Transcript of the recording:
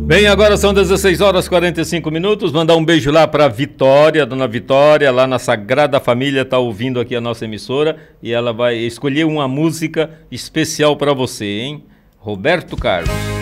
Bem, agora são 16 horas e 45 minutos. Mandar um beijo lá para Vitória, dona Vitória, lá na Sagrada Família, tá ouvindo aqui a nossa emissora e ela vai escolher uma música especial para você, hein? Roberto Carlos.